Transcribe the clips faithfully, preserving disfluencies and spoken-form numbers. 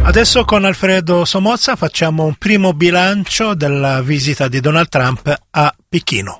Adesso con Alfredo Somozza facciamo un primo bilancio della visita di Donald Trump a Pechino.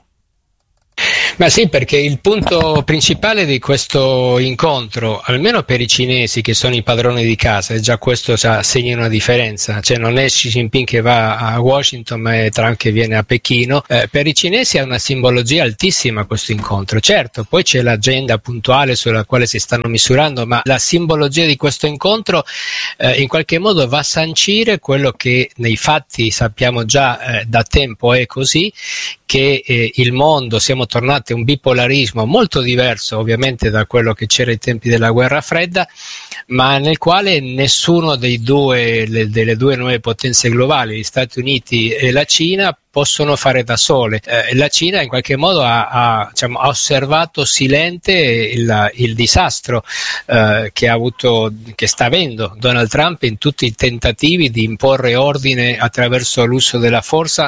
Ma sì, perché il punto principale di questo incontro, almeno per i cinesi che sono i padroni di casa, e già questo già segna una differenza, cioè non è Xi Jinping che va a Washington ma è Trump che viene a Pechino, eh, per i cinesi ha una simbologia altissima questo incontro. Certo, poi c'è l'agenda puntuale sulla quale si stanno misurando, ma la simbologia di questo incontro eh, in qualche modo va a sancire quello che nei fatti sappiamo già eh, da tempo è così, che eh, il mondo, siamo tornati a un bipolarismo molto diverso ovviamente da quello che c'era ai tempi della guerra fredda, ma nel quale nessuno dei due, le, delle due nuove potenze globali, gli Stati Uniti e la Cina, possono fare da sole. Eh, la Cina in qualche modo ha, ha, diciamo, ha osservato silente il, il disastro eh, che ha avuto, che sta avendo Donald Trump in tutti i tentativi di imporre ordine attraverso l'uso della forza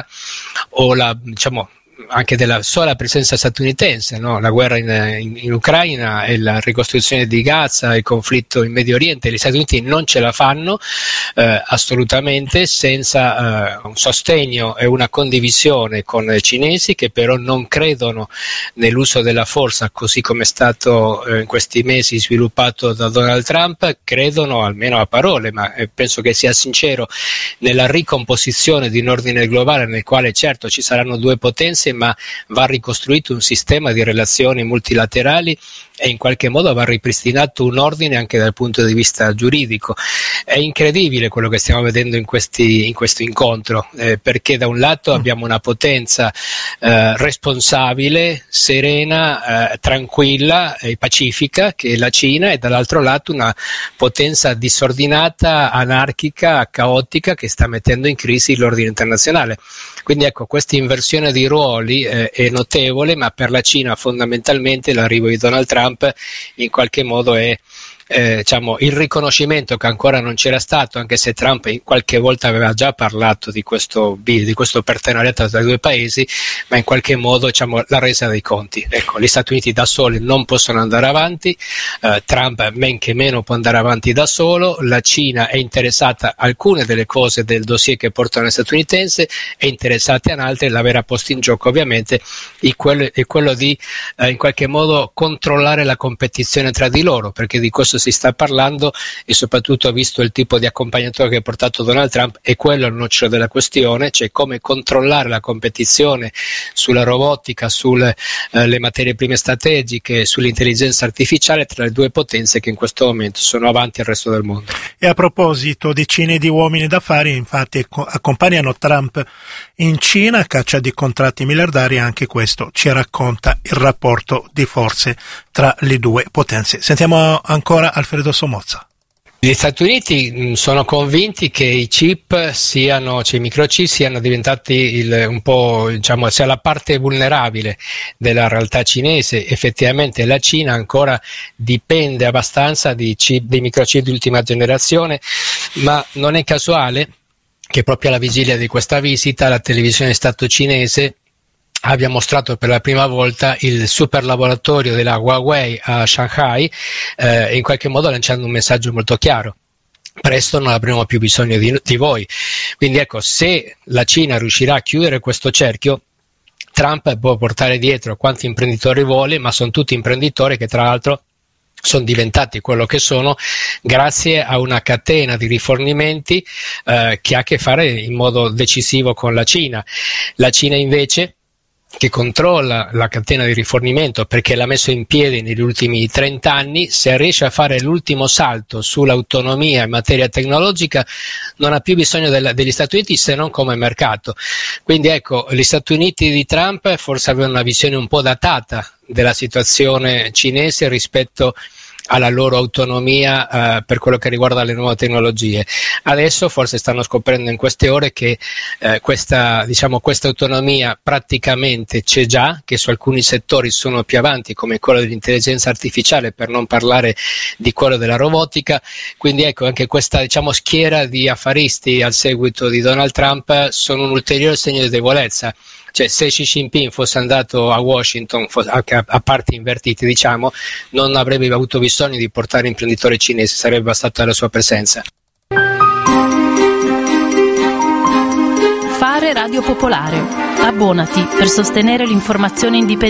o la, diciamo, anche della sola presenza statunitense, no? La guerra in, in, in Ucraina e la ricostruzione di Gaza, il conflitto in Medio Oriente. Gli Stati Uniti non ce la fanno eh, assolutamente senza eh, un sostegno e una condivisione con i cinesi, che però non credono nell'uso della forza così come è stato eh, in questi mesi sviluppato da Donald Trump. Credono, almeno a parole, ma eh, penso che sia sincero, nella ricomposizione di un ordine globale nel quale certo ci saranno due potenze, ma va ricostruito un sistema di relazioni multilaterali e in qualche modo va ripristinato un ordine anche dal punto di vista giuridico. È incredibile quello che stiamo vedendo in, questi, in questo incontro, eh, perché da un lato abbiamo una potenza eh, responsabile, serena, eh, tranquilla e pacifica che è la Cina, e dall'altro lato una potenza disordinata, anarchica, caotica, che sta mettendo in crisi l'ordine internazionale. Quindi ecco, questa inversione di ruoli eh, è notevole, ma per la Cina fondamentalmente l'arrivo di Donald Trump in qualche modo è Eh, diciamo, il riconoscimento che ancora non c'era stato, anche se Trump in qualche volta aveva già parlato di questo, di questo partenariato tra i due paesi, ma in qualche modo, diciamo, la resa dei conti. Ecco, gli Stati Uniti da soli non possono andare avanti, eh, Trump men che meno può andare avanti da solo, la Cina è interessata a alcune delle cose del dossier che portano gli statunitensi, è interessata in altre. La vera posta in gioco ovviamente è quello, è quello di eh, in qualche modo controllare la competizione tra di loro, perché di questo si sta parlando, e soprattutto visto il tipo di accompagnatore che ha portato Donald Trump, è quello il nocciolo della questione, cioè come controllare la competizione sulla robotica, sulle eh, materie prime strategiche, sull'intelligenza artificiale tra le due potenze che in questo momento sono avanti al resto del mondo. E a proposito di Cina e di uomini d'affari, infatti accompagnano Trump in Cina a caccia di contratti miliardari, anche questo ci racconta il rapporto di forze tra le due potenze. Sentiamo ancora Alfredo Somozza. Gli Stati Uniti mh, sono convinti che i chip siano, cioè i microchip siano diventati il, un po', diciamo, sia la parte vulnerabile della realtà cinese. Effettivamente la Cina ancora dipende abbastanza di chip, dei microchip di ultima generazione, ma non è casuale che proprio alla vigilia di questa visita la televisione Stato cinese abbia mostrato per la prima volta il super laboratorio della Huawei a Shanghai, eh, in qualche modo lanciando un messaggio molto chiaro: presto non avremo più bisogno di, di voi. Quindi ecco, se la Cina riuscirà a chiudere questo cerchio, Trump può portare dietro quanti imprenditori vuole, ma sono tutti imprenditori che tra l'altro sono diventati quello che sono grazie a una catena di rifornimenti eh, che ha a che fare in modo decisivo con la Cina. La Cina invece, che controlla la catena di rifornimento perché l'ha messo in piedi negli ultimi trenta anni, se riesce a fare l'ultimo salto sull'autonomia in materia tecnologica non ha più bisogno della, degli Stati Uniti, se non come mercato. Quindi ecco, gli Stati Uniti di Trump forse avevano una visione un po' datata della situazione cinese rispetto alla loro autonomia eh, per quello che riguarda le nuove tecnologie. Adesso forse stanno scoprendo in queste ore che eh, questa, diciamo, questa autonomia praticamente c'è già, che su alcuni settori sono più avanti, come quello dell'intelligenza artificiale, per non parlare di quello della robotica. Quindi ecco, anche questa, diciamo, schiera di affaristi al seguito di Donald Trump sono un ulteriore segno di debolezza. Cioè, se Xi Jinping fosse andato a Washington, a, a parti invertite, diciamo, non avrebbe avuto bisogno di portare imprenditori cinesi, sarebbe bastata la sua presenza. Fare Radio Popolare. Abbonati per sostenere l'informazione indipendente